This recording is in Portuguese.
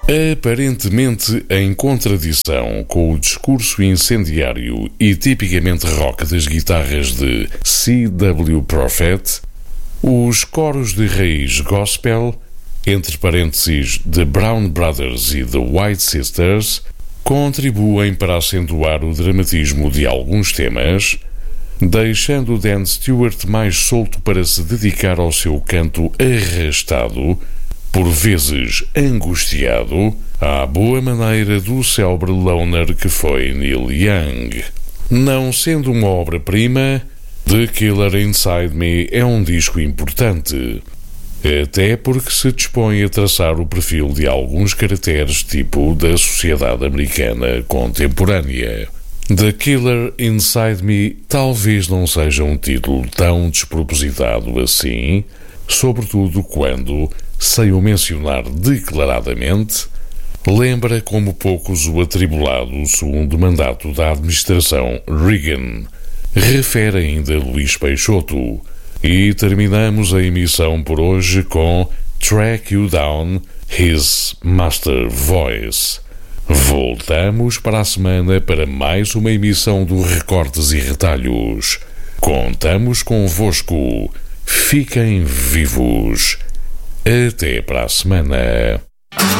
Aparentemente em contradição com o discurso incendiário e tipicamente rock das guitarras de C.W. Prophet, os coros de raiz gospel, entre parênteses The Brown Brothers e The White Sisters, contribuem para acentuar o dramatismo de alguns temas, deixando Dan Stewart mais solto para se dedicar ao seu canto arrastado, por vezes angustiado, à boa maneira do célebre loner que foi Neil Young. Não sendo uma obra-prima, The Killer Inside Me é um disco importante, até porque se dispõe a traçar o perfil de alguns caracteres tipo da sociedade americana contemporânea. The Killer Inside Me talvez não seja um título tão despropositado assim, sobretudo quando, sem o mencionar declaradamente, lembra como poucos o atribulado segundo mandato da administração Reagan, refere ainda Luís Peixoto. E terminamos a emissão por hoje com Track You Down, His Master Voice. Voltamos para a semana para mais uma emissão do Recortes e Retalhos. Contamos convosco. Fiquem vivos. Até para a semana.